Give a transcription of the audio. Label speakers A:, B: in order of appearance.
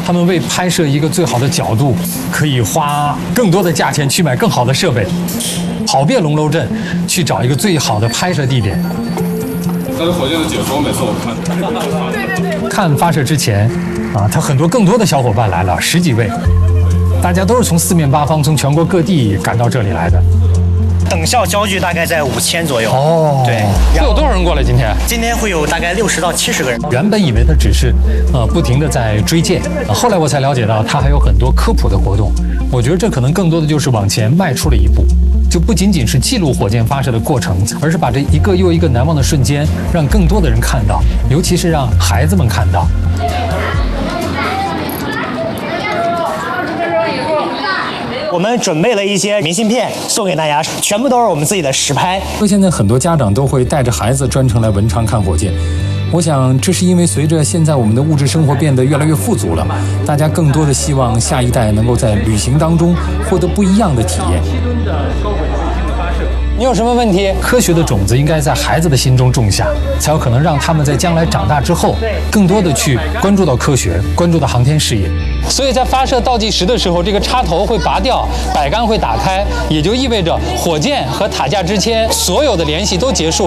A: 他们为拍摄一个最好的角度，可以花更多的价钱去买更好的设备，跑遍龙楼镇去找一个最好的拍摄地点。
B: 但是火箭的解说每次我
A: 看发射之前，他很多更多的小伙伴来了，10几位，大家都是从四面八方、从全国各地赶到这里来的。
C: 等效焦距大概在5000左右。
A: 哦，
C: 对。
A: 会有多少人过来？今天
C: 会有大概60到70个人。
A: 原本以为他只是不停地在追箭，后来我才了解到他还有很多科普的活动。我觉得这可能更多的就是往前迈出了一步。就不仅仅是记录火箭发射的过程，而是把这一个又一个难忘的瞬间让更多的人看到，尤其是让孩子们看到。
C: 我们准备了一些明信片送给大家，全部都是我们自己的实拍。
A: 现在很多家长都会带着孩子专程来文昌看火箭。我想，这是因为随着现在我们的物质生活变得越来越富足了，大家更多的希望下一代能够在旅行当中获得不一样的体验。你有什么问题？科学的种子应该在孩子的心中种下，才有可能让他们在将来长大之后，更多的去关注到科学，关注到航天事业。所以在发射倒计时的时候，这个插头会拔掉，摆杆会打开，也就意味着火箭和塔架之间所有的联系都结束。